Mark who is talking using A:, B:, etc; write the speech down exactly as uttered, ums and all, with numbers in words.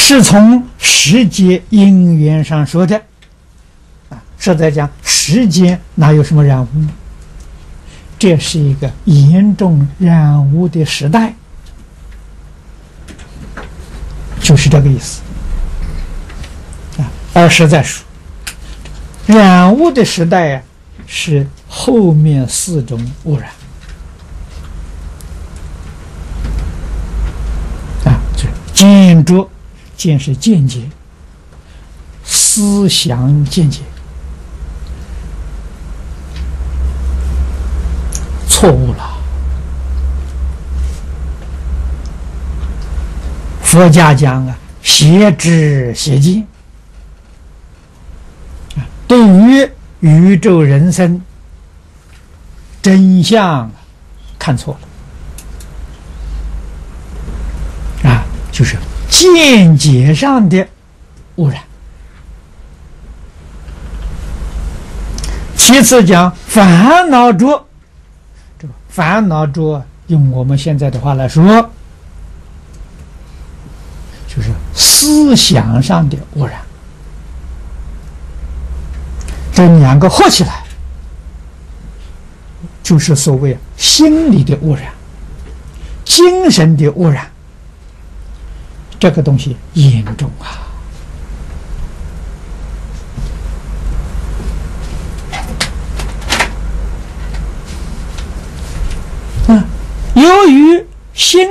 A: 是从时间因缘上说的啊，是在讲时间哪有什么染污呢？这是一个严重染污的时代，就是这个意思啊。而是在说染污的时代啊，是后面四种污染啊，这见着。见是见解，思想见解错误了。佛家讲啊，邪知邪见啊，对于宇宙人生真相看错了啊，就是见解上的污染。其次讲烦恼着，这个烦恼着用我们现在的话来说，就是思想上的污染。这两个合起来，就是所谓心理的污染、精神的污染。这个东西严重啊！